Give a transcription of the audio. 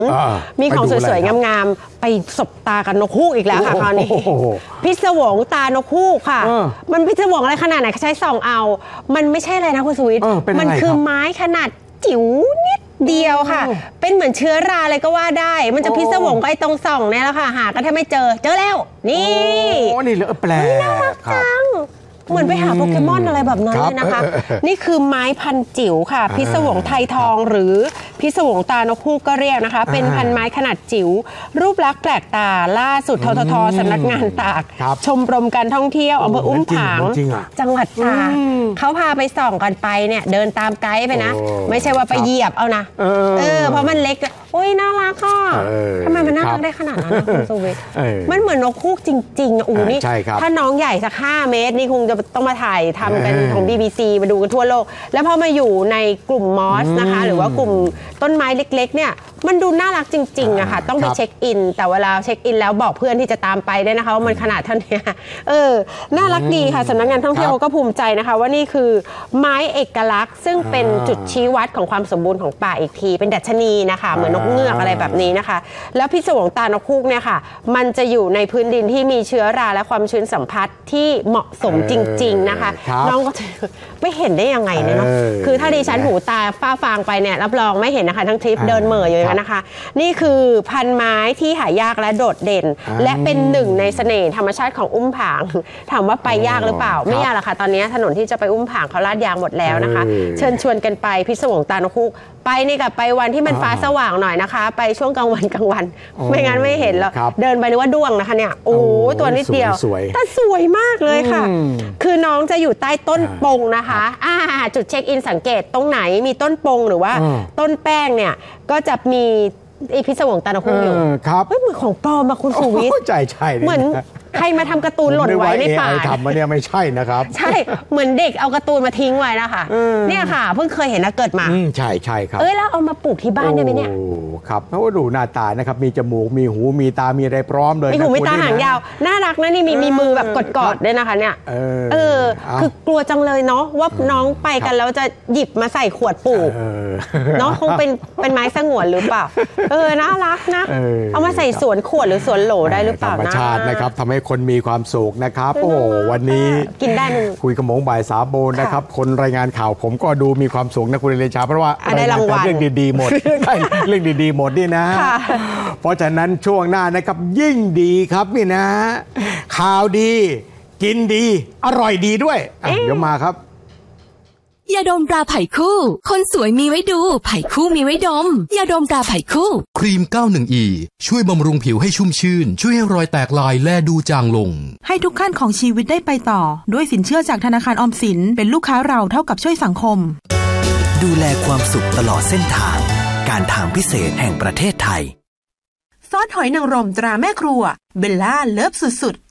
มีของสวยๆงามๆไปสบตากันนกฮูกอีกแล้วค่ะคราวนี้พิศวงตานกฮูกค่ะมันพิศวงอะไรขนาดไหนใช้ส่องเอามันไม่ใช่อะไรนะคุณสุวิทย์มันคือไม้ขนาดจิ๋วนิดเดียวค่ะเป็นเหมือนเชื้อราเลยก็ว่าได้มันจะพิศวงไอ้ตรงส่องเนี่ยแหละค่ะหากันแทบไม่เจอแล้วนี่นี่เหลือแปลกน่ารักจังเหมือนไปหาโปเกมอนอะไรแบบนั้นเลยนะคะนี่คือไม้พันจิ๋วค่ะพิศวงไทยทองหรือพิศวงตานกฮูกก็เรียกนะคะเป็นพันไม้ขนาดจิ๋วรูปลักษณ์แปลกตาล่าสุดททสำนักงานตากชมรมการท่องเที่ยวอำเภออุ้มผางจังหวัดตากเขาพาไปส่องกันไปเนี่ยเดินตามไกด์ไปนะไม่ใช่ว่าไปเหยียบเอานะเพราะมันเล็กโอ้ยน่ารักค่ะทำไมมันน่ารักได้ขนาดนั้นคุณสุวิทย์มันเหมือนนกฮูกจริงๆอูนี่ถ้าน้องใหญ่สัก5 เมตรนี่คงจะต้องมาถ่ายทำกันของ BBC มาดูกันทั่วโลกแล้วพอมาอยู่ในกลุ่มมอสนะคะหรือว่ากลุ่มต้นไม้เล็กๆเนี่ยมันดูน่ารักจริงๆอะค่ะต้องไปเช็คอินแต่เวลาเช็คอินแล้วบอกเพื่อนที่จะตามไปได้นะคะว่ามันขนาดเท่านี้น่ารักดีค่ะสำนักงานท่องเที่ยวเขาก็ภูมิใจนะคะว่านี่คือไม้เอกลักษณ์ซึ่งเป็นจุดชี้วัดของความสมบูรณ์ของป่าอีกทีเป็นดัชนีนะคะเหมือนนกเงือกอะไรแบบนี้นะคะแล้วพิศวงตานกฮูกเนี่ยค่ะมันจะอยู่ในพื้นดินที่มีเชื้อราและความชื้นสัมผัสที่เหมาะสมจริงๆนะคะน้องก็ไม่เห็นได้ยังไงเนี่ยเนาะคือถ้าดิฉันหูตาฟ้าฟางไปเนี่ยรับรองไม่เห็นนะคะทั้งทริปเดินเหม่ออยู่นะคะนี่คือพันไม้ที่หายากและโดดเด่นและเป็นหนึ่งในเสน่ห์ธรรมชาติของอุ้มผางถามว่าไปยากหรือเปล่าไม่ยากหรอกค่ะตอนนี้ถนนที่จะไปอุ้มผางเขาลาดยางหมดแล้วนะคะเชิญชวนกันไปพิศวงตานกฮูกไปนี่กับไปวันที่มันฟ้าสว่างหน่อยนะคะไปช่วงกลางวันไม่งั้นไม่เห็นแล้วเดินไปนึกว่าด้วงนะคะเนี่ยโอ้ตัวนิดเดียวแต่สวยมากเลยค่ะคือน้องจะอยู่ใต้ต้นปงนะคะจุดเช็คอินสังเกตตรงไหนมีต้นปงหรือว่าต้นแป้งเนี่ยก็จะมีพิศวงตานกฮูกอยู่ครับเหมือนของปลอมมาคุณสุวิทย์ใช่เหมือนใครมาทำการ์ตูนหล่นไว้ในป่าทำมาเนี่ยไม่ใช่นะครับใช่เหมือนเด็กเอาการ์ตูนมาทิ้งไว้นะคะเนี่ยค่ะเพิ่งเคยเห็นนะเกิดมาใช่ครับแล้วเอามาปลูกที่บ้านได้ไหมเนี่ยครับเพราะว่าดูหน้าตานะครับมีจมูกมีหูมีตามีอะไรพร้อมเลยมีหูมีตาหางยาวน่ารักนะนี่มีมือแบบกอดด้วยนะคะเนี่ยคือกลัวจังเลยเนาะว่าน้องไปกันแล้วจะหยิบมาใส่ขวดปลูกเนาะคงเป็นไม้สงวนหรือเปล่าน่ารักนะเอามาใส่สวนขวดหรือสวนโหลได้หรือเปล่านะธรรมชาตินะครับทำให้คนมีความสุขนะครับโอ้วันนี้กินได้คุยกับหมงบ่ายสาโบนนะครับคนรายงานข่าวผมก็ดูมีความสุขนะคุณเรชาเพราะว่าได้รางวัลเรื่องดีๆหมดเรื่องดีๆหมดนี่นะเพราะฉะนั้นช่วงหน้านะครับยิ่งดีครับนี่นะข่าวดีกินดีอร่อยดีด้วยเดี๋ยวมาครับยาดมตราไผ่คู่คนสวยมีไว้ดูไผ่คู่มีไว้ดมยาดมตราไผ่คู่ครีม 91E ช่วยบำรุงผิวให้ชุ่มชื่นช่วยให้รอยแตกลายแลดูจางลงให้ทุกขั้นของชีวิตได้ไปต่อด้วยสินเชื่อจากธนาคารออมสินเป็นลูกค้าเราเท่ากับช่วยสังคมดูแลความสุขตลอดเส้นทางการทางพิเศษแห่งประเทศไทยซอสหอยนางรมตราแม่ครัวเบลล่าเลิฟสุดๆ